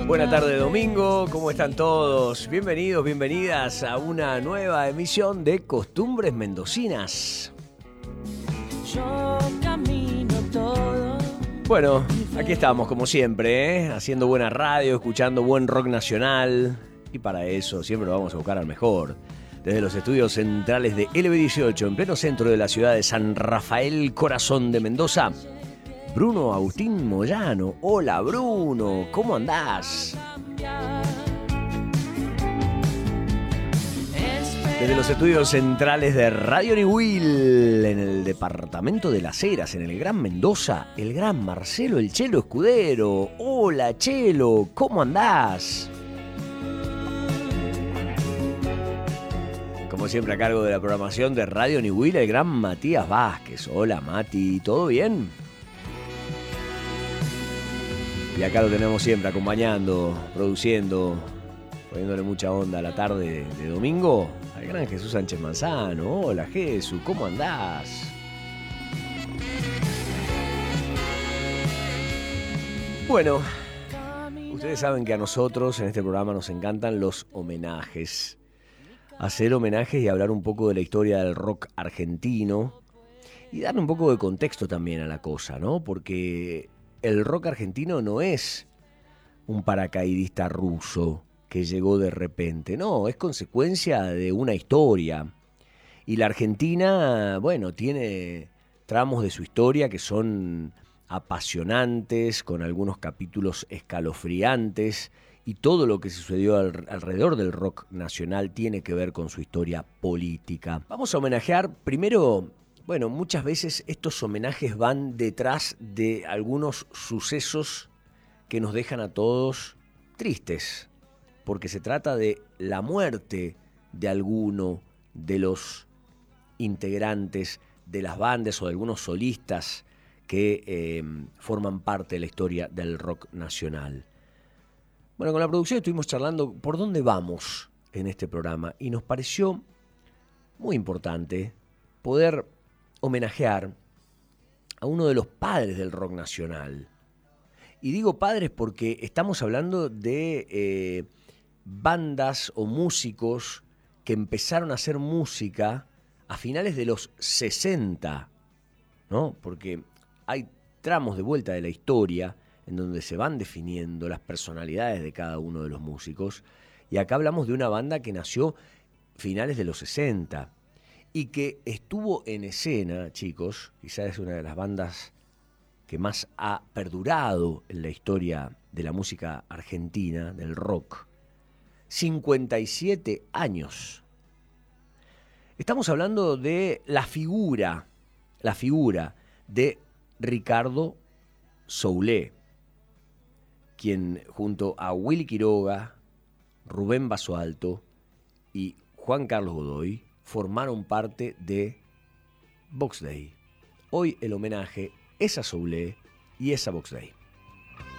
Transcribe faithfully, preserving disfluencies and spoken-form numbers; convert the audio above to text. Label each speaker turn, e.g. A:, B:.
A: Buena tarde de domingo, ¿cómo están todos? Bienvenidos, bienvenidas a una nueva emisión de Costumbres Mendocinas.
B: Yo camino todo.
A: Bueno, aquí estamos como siempre, ¿eh? Haciendo buena radio, escuchando buen rock nacional. Y para eso siempre lo vamos a buscar al mejor. Desde los estudios centrales de L B dieciocho, en pleno centro de la ciudad de San Rafael, corazón de Mendoza, Bruno Agustín Moyano. Hola Bruno, ¿cómo andás? Desde los estudios centrales de Radio Niwil, en el departamento de Las Heras, en el Gran Mendoza, el gran Marcelo El Chelo Escudero. Hola Chelo, ¿cómo andás? Como siempre a cargo de la programación de Radio Niwil, el gran Matías Vázquez. Hola Mati, ¿todo bien? Y acá lo tenemos siempre acompañando, produciendo, poniéndole mucha onda a la tarde de domingo, al gran Jesús Sánchez Manzano. Hola Jesús, ¿cómo andás? Bueno, ustedes saben que a nosotros en este programa nos encantan los homenajes. Hacer homenajes y hablar un poco de la historia del rock argentino y darle un poco de contexto también a la cosa, ¿no? Porque el rock argentino no es un paracaidista ruso que llegó de repente, no, es consecuencia de una historia. Y la Argentina, bueno, tiene tramos de su historia que son apasionantes, con algunos capítulos escalofriantes, y todo lo que sucedió al, alrededor del rock nacional tiene que ver con su historia política. Vamos a homenajear primero. Bueno, muchas veces estos homenajes van detrás de algunos sucesos que nos dejan a todos tristes, porque se trata de la muerte de alguno de los integrantes de las bandas o de algunos solistas que eh, forman parte de la historia del rock nacional. Bueno, con la producción estuvimos charlando por dónde vamos en este programa y nos pareció muy importante poder homenajear a uno de los padres del rock nacional. Y digo padres porque estamos hablando de eh, bandas o músicos que empezaron a hacer música a finales de los sesenta, ¿no? Porque hay tramos de vuelta de la historia en donde se van definiendo las personalidades de cada uno de los músicos. Y acá hablamos de una banda que nació finales de los sesenta. Y que estuvo en escena, chicos, quizás es una de las bandas que más ha perdurado en la historia de la música argentina, del rock. cincuenta y siete años. Estamos hablando de la figura, la figura de Ricardo Soulé, quien junto a Willy Quiroga, Rubén Basualto y Juan Carlos Godoy formaron parte de Box Day. Hoy el homenaje es a Soulé y es a Box Day.